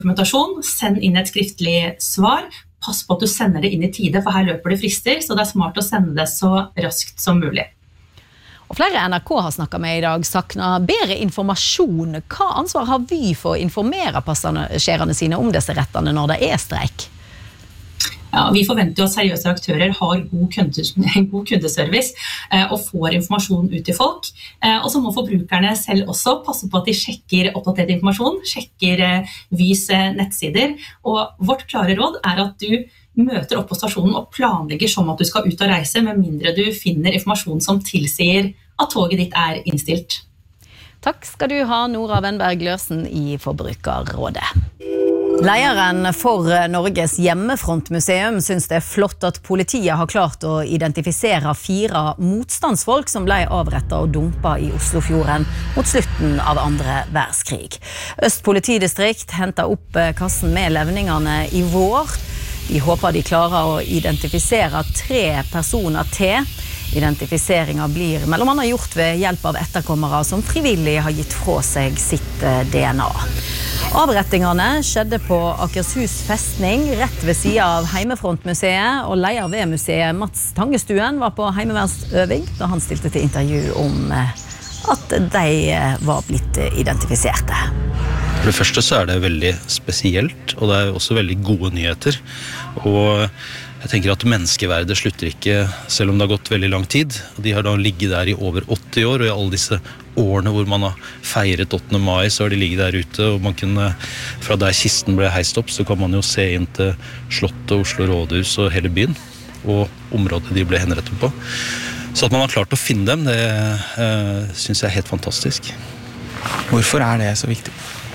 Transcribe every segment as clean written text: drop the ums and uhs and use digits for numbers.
dokumentasjon, send inn et skriftlig svar. Pass på at du sender det inn i tide, for her løper det frister, så det smart å sende det så raskt som mulig. Og flere NRK har snakket med i dag savner bedre informasjon. Hva ansvar har Vy for å informere passasjerene sine om disse rettene når det streik? Ja, vi forventer jo at seriøse aktører har god kundeservice og får informasjon ut til folk. Og så må forbrukerne selv også passe på at de sjekker oppdatert informasjon, sjekker Vys nettsider. Og vårt klare råd at du møter opp på stasjonen og planlegger som at du skal ut og reise, med mindre du finner informasjon som tilsier at toget ditt innstilt. Takk skal du ha, Nora Wenberg Løsen i Forbrukerrådet. Lederen for Norges hjemmefrontmuseum synes det flott at politiet har klart å identifisere 4 motstandsfolk som ble avrettet og dumpet i Oslofjorden mot slutten av andre verdenskrig. Øst politidistrikt hentet opp kassen med levningene i vår. De håper de klarer å identifisere 3 personer til. Identifiseringen blir mellom annet gjort ved hjelp av etterkommere som frivillig har gitt fra seg sitt DNA. Avrettingene skjedde på Akershus festning, rett ved siden av Heimefrontmuseet, og leder ved museet Mats Tangestuen var på heimevernsøving da han stilte til intervju om at de var blitt identifiserte. For det første så det veldig spesielt, og det også veldig gode nyheter. Og jeg tenker at menneskeverdet slutter ikke, selv om det har gått veldig lang tid. De har da ligget der i over 80 år, og i alle disse årene hvor man har feiret 8. mai, så har de ligget der ute, og man kunne, fra der kisten ble heist opp, så kan man jo se inn til Slottet, Oslo Rådhus og hele byen, og området de ble henrettet på. Så at man har klart å finne dem, det synes jeg helt fantastisk. Hvorfor det så viktig?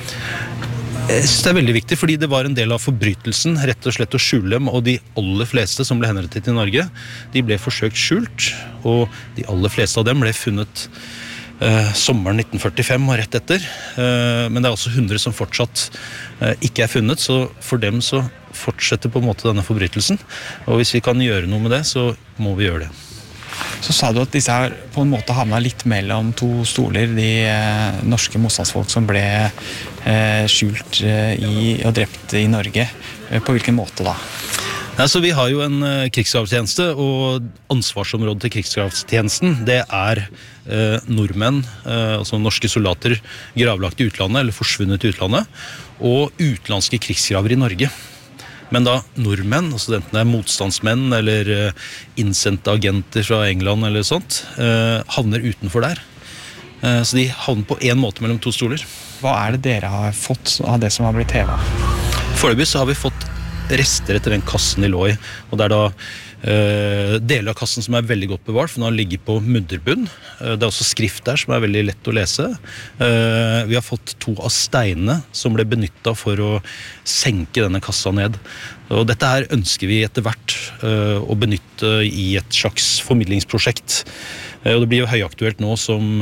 Jeg synes det veldig viktig, fordi det var en del av forbrytelsen, rett og slett å skjule dem, og de aller fleste som ble henrettet i Norge, de ble forsøkt skjult, og de aller fleste av dem ble funnet sommeren 1945 og rett etter. Men det også 100 som fortsatt ikke funnet, så for dem så fortsetter på en måte denne forbrytelsen. Og hvis vi kan gjøre noe med det, så må vi gjøre det. Så sa du at disse her på en måte havnet litt mellom 2 stoler, de norske motstandsfolk som ble skjult og drept i Norge. På hvilken måte da? Altså, vi har jo en krigsgravstjeneste, og ansvarsområdet til krigsgravstjenesten, det nordmenn, altså norske soldater, gravlagt i utlandet, eller forsvunnet i utlandet, og utenlandske krigsgraver i Norge. Men da nordmenn, altså enten det motstandsmenn eller innsendte agenter fra England eller sånt, havner utenfor der. Så de havner på en måte mellom 2 stoler. Hva det dere har fått av det som har blitt hevet? Foreløpig så har vi fått rester etter den kassen de lå i, og det da deler av kassen som veldig godt bevart, for den har ligget på mudderbunn. Det også skrift der som veldig lett å lese. Vi har fått 2 av steinene som ble benyttet for å senke denne kassa ned. Og dette her ønsker vi etter hvert å benytte i et slags formidlingsprosjekt. Og det blir jo høyaktuelt nå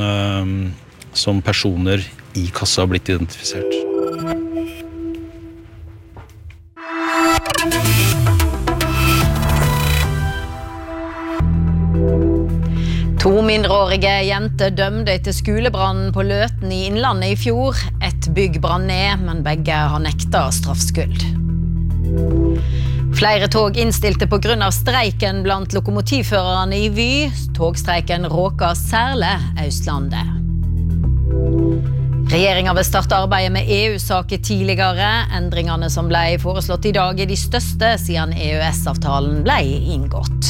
som personer i kassa har blitt identifisert. To mindreårige jenter dømde etter skolebrannen på Løten i Innlandet i fjor. Et bygg brann ned, men begge har nektet straffskyld. Flere tog innstilte på grunn av streiken blant lokomotivførerne i Vy. Togstreiken råker særlig Østlandet. Regjeringen vil starte arbeidet med EU-saker tidligere. Endringene som ble foreslått i dag de største siden EØS-avtalen ble inngått.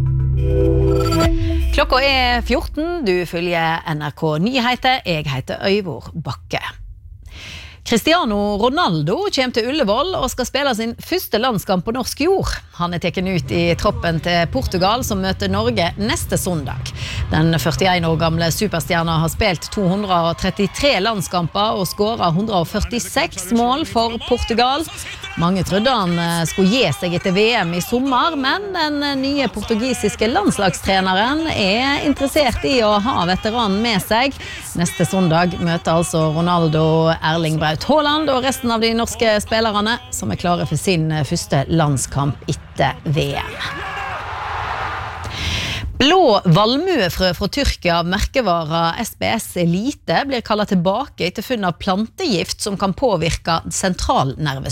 Klokka 14, du følger NRK Nyheter, jeg heter Øyvor Bakke. Cristiano Ronaldo kommer til Ullevål og skal spille sin første landskamp på norsk jord. Han taken ut i troppen til Portugal som møter Norge neste søndag. Den 41 år gamle superstjerna har spilt 233 landskamper og skåret 146 mål for Portugal. Mange trodde han skulle gi seg etter VM i sommer, men den nye portugisiske landslagstreneren interessert i å ha veteranen med seg. Neste søndag møter altså Ronaldo Erling Braut Haaland og resten av de norske spillerne som klare for sin første landskamp etter VM. Blå valmuefrø fra Tyrkia, merkevara SBS Elite, blir kallet tilbake etter funn av plantegift som kan påvirke sentralnervesystemet.